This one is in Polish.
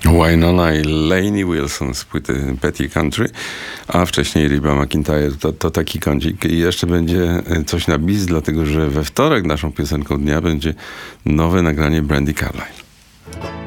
Wynonna i Lainey Wilson z płyty Petty Country, a wcześniej Reba McEntire to taki kącik. I jeszcze będzie coś na bis, dlatego że we wtorek naszą piosenką dnia będzie nowe nagranie Brandi Carlile.